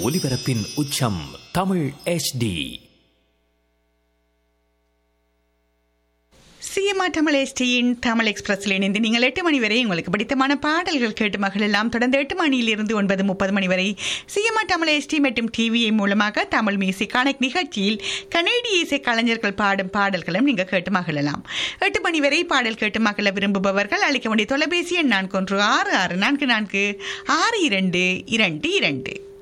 ஒலிபரப்பின் உச்சம் Tamil HD. CMR Tamil எஸ்டியின் Tamil எக்ஸ்பிரஸில் இணைந்து நீங்கள் 8 மணி வரை உங்களுக்கு பிடித்தமான பாடல்கள் கேட்டு மகளெல்லாம் தொடர்ந்து 8 மணியிலிருந்து 9:30 மணி வரை சிஎம்ஆர் தமிழ் எஸ்டி மற்றும் டிவிஐ மூலமாக தமிழ் மியூசிக் கனெக்ட் நிகழ்ச்சியில் கனேடிய இசை கலைஞர்கள் பாடும் பாடல்களும் நீங்கள் கேட்டு மகளலாம். 8 மணி வரை பாடல் கேட்டு மகள விரும்புபவர்கள் அளிக்க வேண்டிய தொலைபேசி எண் 4166446222.